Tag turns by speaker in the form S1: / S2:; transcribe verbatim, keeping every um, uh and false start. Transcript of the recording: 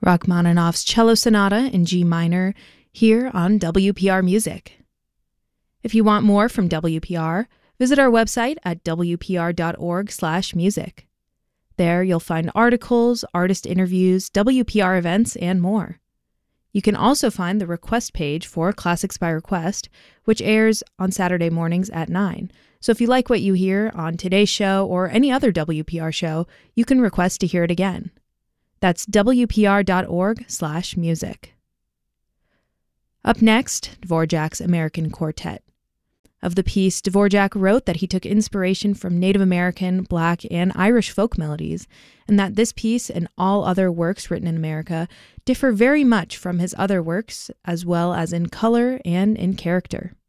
S1: Rachmaninoff's Cello Sonata in G minor, here on W P R Music. If you want more from W P R, visit our website at w p r dot org slash music. There you'll find articles, artist interviews, W P R events, and more. You can also find the request page for Classics by Request, which airs on Saturday mornings at nine. So if you like what you hear on today's show or any other W P R show, you can request to hear it again. That's w p r dot org slash music. Up next, Dvorak's American Quartet. Of the piece, Dvorak wrote that he took inspiration from Native American, Black, and Irish folk melodies, and that this piece and all other works written in America differ very much from his other works, as well as in color and in character.